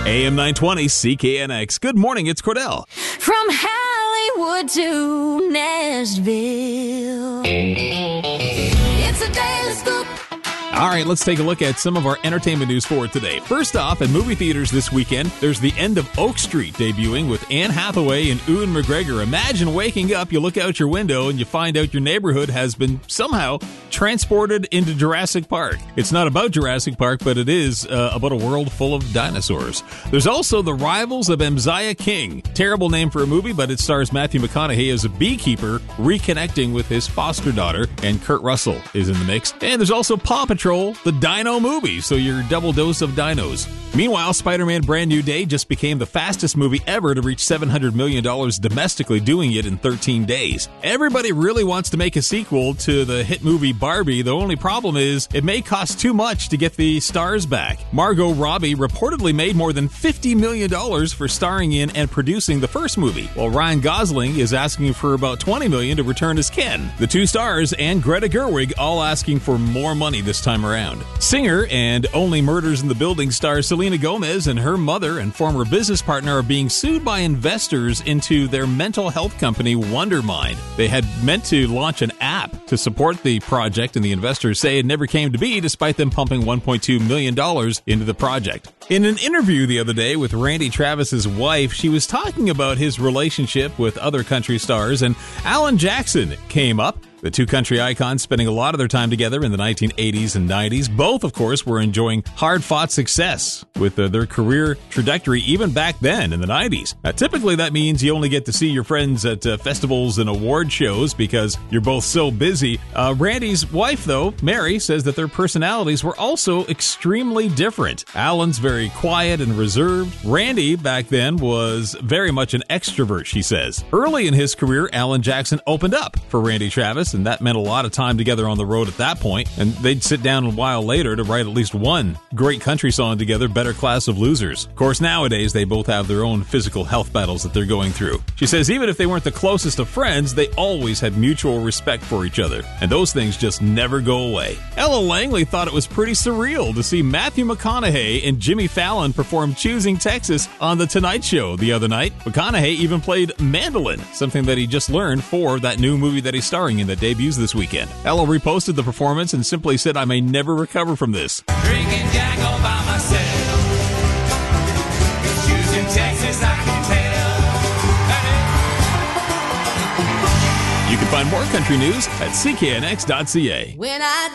AM 920 CKNX. Good morning, it's Cordell. From Hollywood to Nashville, it's a daily scoop. All right, let's take a look at some of our entertainment news for today. First off, at movie theaters this weekend, there's The End of Oak Street debuting with Anne Hathaway and Ewan McGregor. Imagine waking up, you look out your window, and you find out your neighborhood has been somehow transported into Jurassic Park. It's not about Jurassic Park, but it is about a world full of dinosaurs. There's also The Rivals of Emziah King. Terrible name for a movie, but it stars Matthew McConaughey as a beekeeper reconnecting with his foster daughter, and Kurt Russell is in the mix. And there's also Paw Patrol, the Dino movie, so your double dose of dinos. Meanwhile, Spider-Man Brand New Day just became the fastest movie ever to reach $700 million domestically, doing it in 13 days. Everybody really wants to make a sequel to the hit movie Barbie. The only problem is it may cost too much to get the stars back. Margot Robbie reportedly made more than $50 million for starring in and producing the first movie, while Ryan Gosling is asking for about $20 million to return as Ken. The two stars and Greta Gerwig all asking for more money this time around. Singer and Only Murders in the Building star Selena Gomez and her mother and former business partner are being sued by investors into their mental health company Wondermind. They had meant to launch an app to support the project, and the investors say it never came to be despite them pumping $1.2 million into the project. In an interview the other day with Randy Travis's wife, she was talking about his relationship with other country stars, and Alan Jackson came up. The two country icons spending a lot of their time together in the 1980s and 90s. Both, of course, were enjoying hard-fought success with their career trajectory even back then in the 90s. Typically, that means you only get to see your friends at festivals and award shows because you're both so busy. Randy's wife, though, Mary, says that their personalities were also extremely different. Alan's very quiet and reserved. Randy, back then, was very much an extrovert, she says. Early in his career, Alan Jackson opened up for Randy Travis, and that meant a lot of time together on the road at that point, and they'd sit down a while later to write at least one great country song together, Better Class of Losers. Of course, nowadays, they both have their own physical health battles that they're going through. She says even if they weren't the closest of friends, they always had mutual respect for each other, and those things just never go away. Ella Langley thought it was pretty surreal to see Matthew McConaughey and Jimmy Fallon perform Choosing Texas on The Tonight Show the other night. McConaughey even played mandolin, something that he just learned for that new movie that he's starring in that debuts this weekend. Ella reposted the performance and simply said, "I may never recover from this." Drinking Jack all by myself. Choosing Texas, I can tell. You can find more country news at cknx.ca. When I